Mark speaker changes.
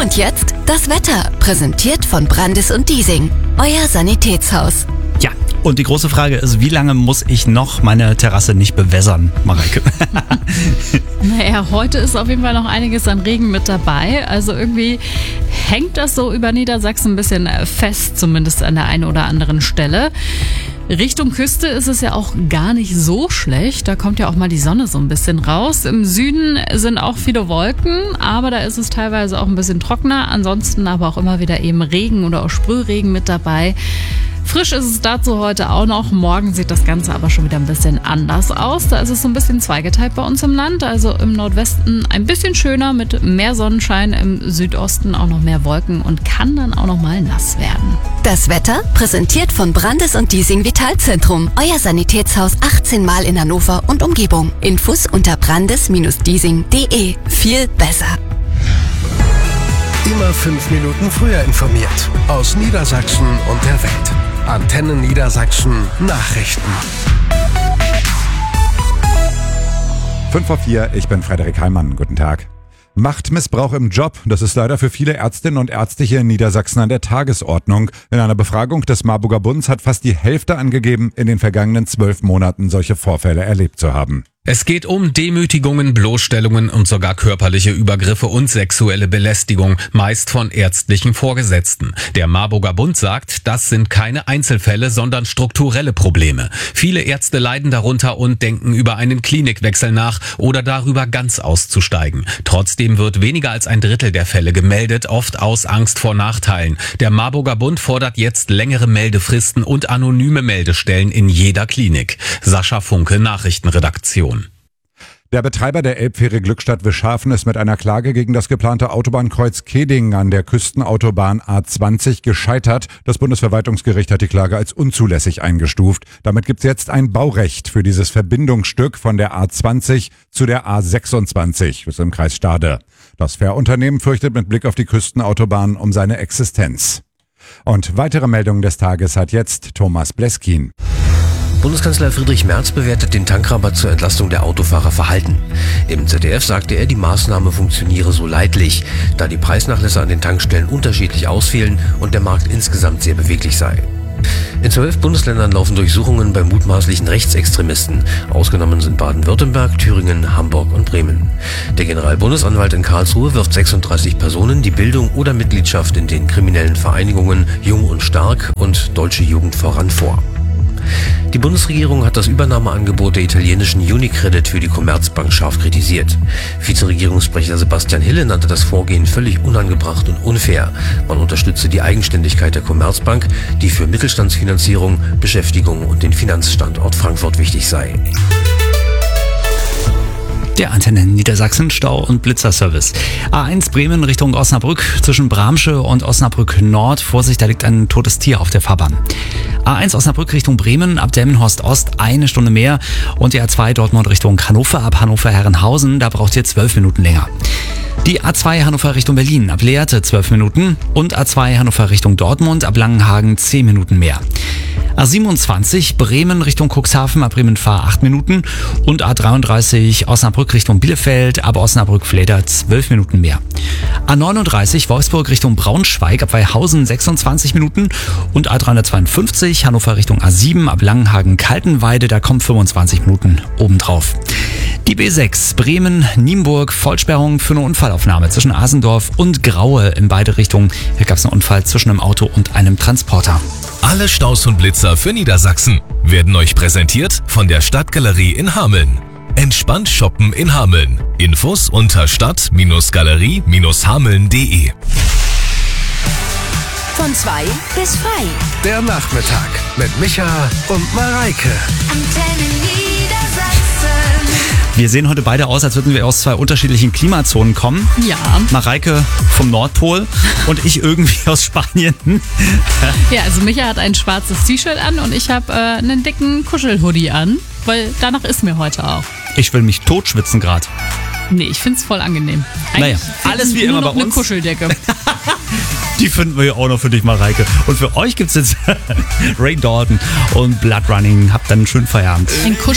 Speaker 1: Und jetzt das Wetter, präsentiert von Brandis und Diesing, euer Sanitätshaus.
Speaker 2: Ja, und die große Frage ist, wie lange muss ich noch meine Terrasse nicht bewässern, Mareike?
Speaker 3: Naja, heute ist auf jeden Fall noch einiges an Regen mit dabei. Also irgendwie hängt das so über Niedersachsen ein bisschen fest, zumindest an der einen oder anderen Stelle. Richtung Küste ist es ja auch gar nicht so schlecht. Da kommt ja auch mal die Sonne so ein bisschen raus. Im Süden sind auch viele Wolken, aber da ist es teilweise auch ein bisschen trockener. Ansonsten aber auch immer wieder eben Regen oder auch Sprühregen mit dabei. Frisch ist es dazu heute auch noch. Morgen sieht das Ganze aber schon wieder ein bisschen anders aus. Da ist es so ein bisschen zweigeteilt bei uns im Land. Also im Nordwesten ein bisschen schöner mit mehr Sonnenschein, im Südosten auch noch mehr Wolken und kann dann auch noch mal nass werden.
Speaker 1: Das Wetter, präsentiert von Brandis und Diesing Vitalzentrum, euer Sanitätshaus 18 Mal in Hannover und Umgebung. Infos unter brandis-diesing.de. Viel besser.
Speaker 4: Immer 5 Minuten früher informiert. Aus Niedersachsen und der Welt. Antenne Niedersachsen Nachrichten.
Speaker 5: 5:04, ich bin Frederik Heimann. Guten Tag. Machtmissbrauch im Job, das ist leider für viele Ärztinnen und Ärzte hier in Niedersachsen an der Tagesordnung. In einer Befragung des Marburger Bunds hat fast die Hälfte angegeben, in den vergangenen 12 Monaten solche Vorfälle erlebt zu haben.
Speaker 6: Es geht um Demütigungen, Bloßstellungen und sogar körperliche Übergriffe und sexuelle Belästigung, meist von ärztlichen Vorgesetzten. Der Marburger Bund sagt, das sind keine Einzelfälle, sondern strukturelle Probleme. Viele Ärzte leiden darunter und denken über einen Klinikwechsel nach oder darüber, ganz auszusteigen. Trotzdem wird weniger als ein Drittel der Fälle gemeldet, oft aus Angst vor Nachteilen. Der Marburger Bund fordert jetzt längere Meldefristen und anonyme Meldestellen in jeder Klinik. Sascha Funke, Nachrichtenredaktion.
Speaker 5: Der Betreiber der Elbfähre Glückstadt-Wischhafen ist mit einer Klage gegen das geplante Autobahnkreuz Keding an der Küstenautobahn A20 gescheitert. Das Bundesverwaltungsgericht hat die Klage als unzulässig eingestuft. Damit gibt es jetzt ein Baurecht für dieses Verbindungsstück von der A20 zu der A26, das ist im Kreis Stade. Das Fährunternehmen fürchtet mit Blick auf die Küstenautobahn um seine Existenz. Und weitere Meldungen des Tages hat jetzt Thomas Bleskin.
Speaker 7: Bundeskanzler Friedrich Merz bewertet den Tankrabatt zur Entlastung der Autofahrer verhalten. Im ZDF sagte er, die Maßnahme funktioniere so leidlich, da die Preisnachlässe an den Tankstellen unterschiedlich ausfielen und der Markt insgesamt sehr beweglich sei. In 12 Bundesländern laufen Durchsuchungen bei mutmaßlichen Rechtsextremisten. Ausgenommen sind Baden-Württemberg, Thüringen, Hamburg und Bremen. Der Generalbundesanwalt in Karlsruhe wirft 36 Personen die Bildung oder Mitgliedschaft in den kriminellen Vereinigungen Jung und Stark und Deutsche Jugend voran vor. Die Bundesregierung hat das Übernahmeangebot der italienischen Unicredit für die Commerzbank scharf kritisiert. Vizeregierungssprecher Sebastian Hille nannte das Vorgehen völlig unangebracht und unfair. Man unterstütze die Eigenständigkeit der Commerzbank, die für Mittelstandsfinanzierung, Beschäftigung und den Finanzstandort Frankfurt wichtig sei.
Speaker 2: Der Antenne Niedersachsen Stau- und Blitzerservice. A1 Bremen Richtung Osnabrück zwischen Bramsche und Osnabrück Nord. Vorsicht, da liegt ein totes Tier auf der Fahrbahn. A1 Osnabrück Richtung Bremen ab Delmenhorst Ost 1 Stunde mehr. Und die A2 Dortmund Richtung Hannover ab Hannover-Herrenhausen. Da braucht ihr 12 Minuten länger. Die A2 Hannover Richtung Berlin ab Lehrte 12 Minuten. Und A2 Hannover Richtung Dortmund ab Langenhagen 10 Minuten mehr. A27 Bremen Richtung Cuxhaven ab Bremen-Fahr 8 Minuten und A33 Osnabrück Richtung Bielefeld ab Osnabrück-Fleder 12 Minuten mehr. A39 Wolfsburg Richtung Braunschweig ab Weihausen 26 Minuten und A352 Hannover Richtung A7 ab Langenhagen-Kaltenweide, da kommt 25 Minuten obendrauf. Die B6 Bremen-Nienburg, Vollsperrung für eine Unfallaufnahme zwischen Asendorf und Graue in beide Richtungen. Hier gab es einen Unfall zwischen einem Auto und einem Transporter.
Speaker 8: Alle Staus und Blitzer für Niedersachsen werden euch präsentiert von der Stadtgalerie in Hameln. Entspannt shoppen in Hameln. Infos unter stadt-galerie-hameln.de.
Speaker 1: Von 2 bis frei.
Speaker 4: Der Nachmittag mit Micha und Mareike.
Speaker 1: Antenne Niedersachsen.
Speaker 2: Wir sehen heute beide aus, als würden wir aus 2 unterschiedlichen Klimazonen kommen.
Speaker 3: Ja.
Speaker 2: Mareike vom Nordpol und ich irgendwie aus Spanien.
Speaker 3: Ja, also Micha hat ein schwarzes T-Shirt an und ich habe einen dicken Kuschelhoodie an, weil danach ist mir heute auch.
Speaker 2: Ich will mich totschwitzen gerade.
Speaker 3: Nee, ich find's voll angenehm.
Speaker 2: Naja, alles wie immer bei uns.
Speaker 3: Eine Kuscheldecke.
Speaker 2: Die finden wir ja auch noch für dich, Mareike. Und für euch gibt's jetzt Ray Dalton und Blood Running. Habt dann einen schönen Feierabend.
Speaker 3: Ein